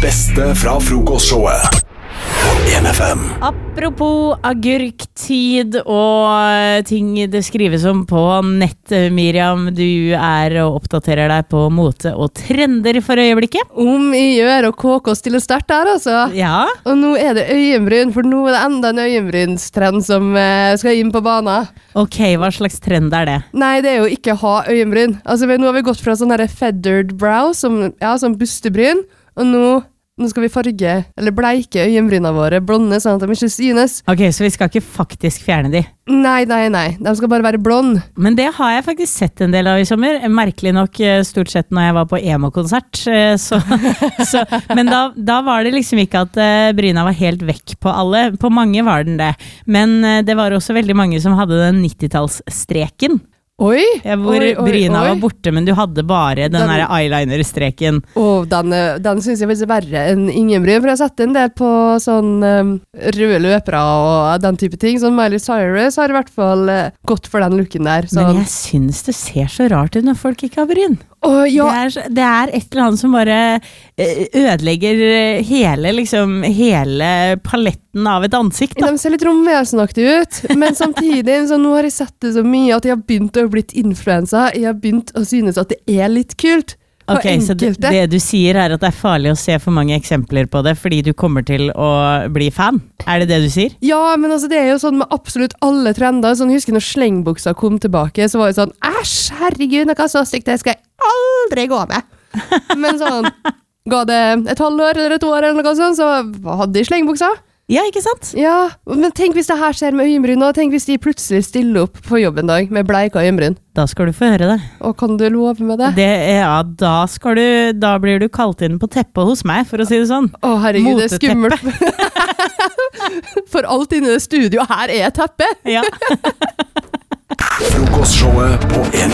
beste fra frokostshowet på 1FM. Apropos agurktid og ting det skrives om på nett, Miriam, du er og oppdaterer deg på mote og trender for øyeblikket. Om I gjør og KK stiller sterkt der, altså. Ja. Og nå er det øyenbryn, for nå er det enda en øyenbrynstrend som skal inn på banen. Ok, hva slags trend er det? Nei, det er jo ikke å ha øyenbryn. Altså, nå har vi gått fra sånn her feathered brow, som bustebryn, og nå skal vi farge, eller bleike øyenbryna våre blonde, sånn at de ikke synes. Ok, så vi skal ikke faktisk fjerne de? Nei, de skal bare være blonde. Men det har jeg faktisk sett en del av I sommer. Merkelig nok stort sett når jeg var på emo-konsert. Men da var det liksom ikke at bryna var helt vekk på alle. På mange var den det. Men det var også veldig mange som hadde den 90-tallsstreken. Oi, hvor bryna var borte, men du hadde bare den der eyeliner-streken. Den synes jeg faktisk er verre enn ingen bryn, for jeg har sett en del på sånn røde løpere og den type ting. Sånn Miley Cyrus har I hvert fall gått for den looken der. Sånn. Men jeg synes det ser så rart ut når folk ikke har bryn. Ja. Det er et eller annet som bare ødelegger hele paletten av et ansikt. Da. De ser litt romvesenaktige ut, men samtidig så nå har jeg sett det så mye at jeg har begynt å bli influensa. Jeg har begynt å synes at det er litt kult. Ok, så det du sier er at det er farlig å se for mange eksempler på det, fordi du kommer til å bli fan? Er det det du sier? Ja, men altså det er jo sånn med absolutt alle trender. Sånn, jeg husker når slengbuksa kom tilbake, så var det sånn, æsj, herregud, noe så stygt, det skal jeg aldri gå med. Men sånn, ga det et halvår eller et år eller noe sånt, så hadde de slengbuksa. Ja, ikke sant? Ja, men tenk hvis det her skjer med øyenbryn, og tenk hvis de plutselig stiller opp på jobb en dag med bleika øyenbryn. Da skal du få høre det. Og kan du love med det? Da blir du kalt inn på teppet hos meg, for å si det sånn. Å herregud, det er skummelt. For alt inne I det studio her er teppe. Ja. Frokostshowet på 1FM.